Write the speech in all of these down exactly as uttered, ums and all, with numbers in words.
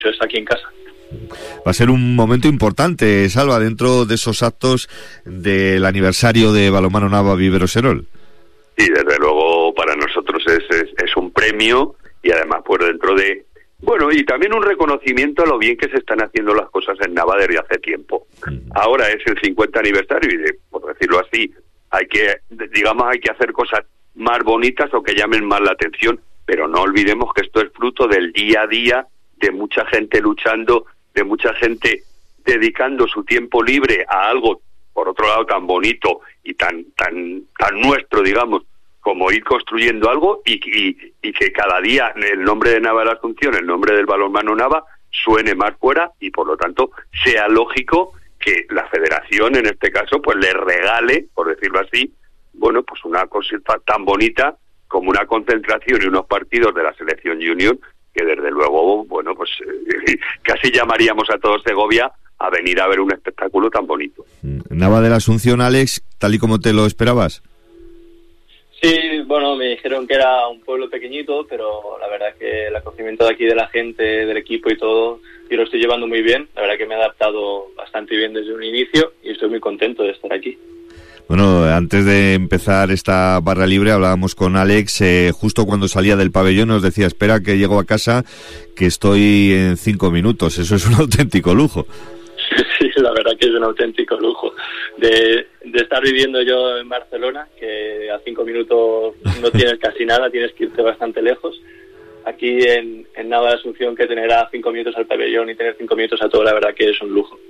es aquí en casa. Va a ser un momento importante, Salva, dentro de esos actos del aniversario de Balonmano Nava Viveros-Erol. Sí, desde luego para nosotros es, es, es un premio y además pues dentro de... Bueno, y también un reconocimiento a lo bien que se están haciendo las cosas en Nava desde hace tiempo. Mm. Ahora es el cincuenta aniversario y, de, por decirlo así, hay que, digamos, hay que hacer cosas más bonitas o que llamen más la atención, pero no olvidemos que esto es fruto del día a día, de mucha gente luchando, de mucha gente dedicando su tiempo libre a algo, por otro lado, tan bonito y tan tan tan nuestro, digamos, como ir construyendo algo y, y, y que cada día el nombre de Nava de la Asunción, el nombre del balonmano Nava, suene más fuera y, por lo tanto, sea lógico que la federación, en este caso, pues le regale, por decirlo así, bueno, pues una cosa tan bonita como una concentración y unos partidos de la selección junior que desde luego, bueno, pues eh, casi llamaríamos a todo Segovia a venir a ver un espectáculo tan bonito. Nava de la Asunción, Alex, tal y como te lo esperabas. Sí, bueno, me dijeron que era un pueblo pequeñito, pero la verdad que el acogimiento de aquí de la gente, del equipo y todo, yo lo estoy llevando muy bien. La verdad que me he adaptado bastante bien desde un inicio y estoy muy contento de estar aquí. Bueno, antes de empezar esta barra libre hablábamos con Alex, eh, justo cuando salía del pabellón nos decía, espera que llego a casa, que estoy en cinco minutos. Eso es un auténtico lujo. Sí, la verdad que es un auténtico lujo. De, de estar viviendo yo en Barcelona, que a cinco minutos no tienes casi nada, tienes que irte bastante lejos. Aquí en, en Nava de Asunción, que tener a cinco minutos al pabellón y tener cinco minutos a todo, la verdad que es un lujo.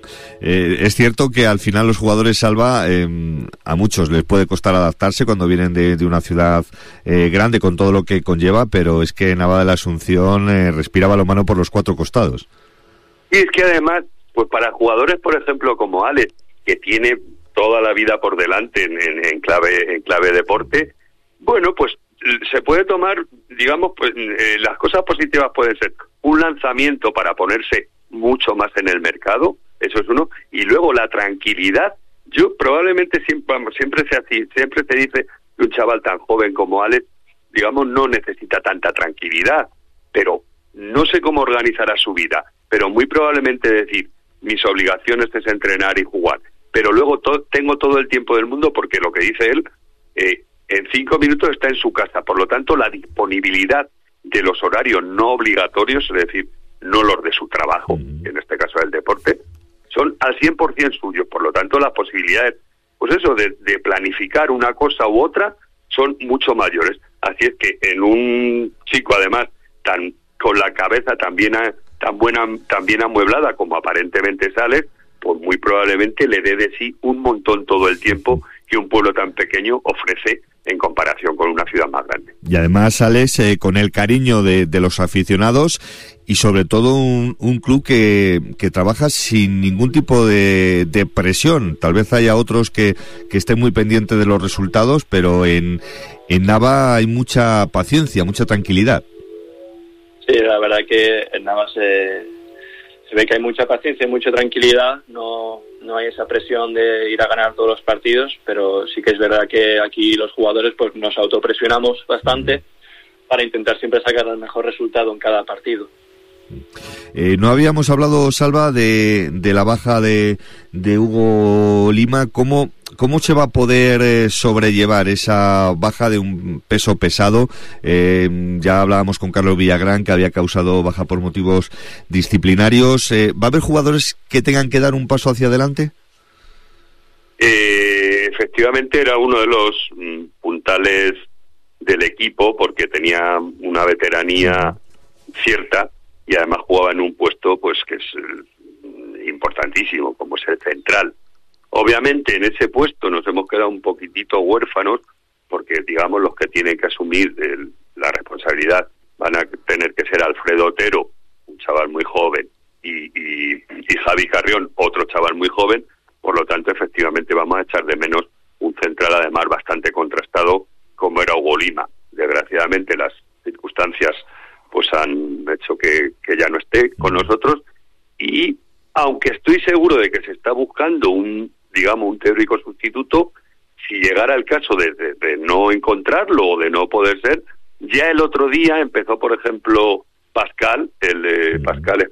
Eh, es cierto que al final los jugadores, Salva, eh, a muchos les puede costar adaptarse cuando vienen de, de una ciudad eh, grande con todo lo que conlleva, pero es que Nava de la Asunción eh, respira balonmano por los cuatro costados. Y es que además, pues para jugadores, por ejemplo, como Alex, que tiene toda la vida por delante en, en, en clave en clave deporte, bueno, pues se puede tomar, digamos, pues eh, las cosas positivas pueden ser un lanzamiento para ponerse mucho más en el mercado, eso es uno, y luego la tranquilidad. Yo probablemente siempre, siempre sea así, siempre se dice que un chaval tan joven como Alex, digamos, no necesita tanta tranquilidad, pero no sé cómo organizará su vida, pero muy probablemente decir, mis obligaciones es entrenar y jugar, pero luego to- tengo todo el tiempo del mundo porque lo que dice él, eh, en cinco minutos está en su casa, por lo tanto la disponibilidad de los horarios no obligatorios, es decir, no los de su trabajo, en este caso del deporte, son al cien por ciento suyos, por lo tanto las posibilidades, pues eso, de, de planificar una cosa u otra son mucho mayores. Así es que en un chico además tan con la cabeza tan bien, a, tan buena, tan bien amueblada como aparentemente sale, pues muy probablemente le dé de sí un montón todo el tiempo que un pueblo tan pequeño ofrece en comparación con una ciudad más grande. Y además sales eh, con el cariño de, de los aficionados y sobre todo un, un club que, que trabaja sin ningún tipo de, de presión. Tal vez haya otros que, que estén muy pendientes de los resultados, pero en, en Nava hay mucha paciencia, mucha tranquilidad. Sí, la verdad que en Nava se, se ve que hay mucha paciencia y mucha tranquilidad, no, no hay esa presión de ir a ganar todos los partidos, pero sí que es verdad que aquí los jugadores pues nos autopresionamos bastante para intentar siempre sacar el mejor resultado en cada partido. Eh, no habíamos hablado, Salva, de, de la baja de, de Hugo Lima. ¿Cómo, cómo se va a poder eh, sobrellevar esa baja de un peso pesado? Eh, ya hablábamos con Carlos Villagrán que había causado baja por motivos disciplinarios. Eh, ¿Va a haber jugadores que tengan que dar un paso hacia adelante? Eh, efectivamente era uno de los mm, puntales del equipo porque tenía una veteranía cierta y además jugaba en un puesto pues que es eh, importantísimo, como es el central. Obviamente en ese puesto nos hemos quedado un poquitito huérfanos porque digamos los que tienen que asumir el, la responsabilidad van a tener que ser Alfredo Otero, un chaval muy joven, y, y, y Javi Carrión, otro chaval muy joven. Por lo tanto, efectivamente vamos a echar de menos un central además bastante contrastado como era Hugo Lima. Desgraciadamente las circunstancias pues han hecho que, que ya no esté con nosotros y aunque estoy seguro de que se está buscando un, digamos, un teórico sustituto, si llegara el caso de, de, de no encontrarlo o de no poder ser, ya el otro día empezó, por ejemplo, Pascal, el de Pascal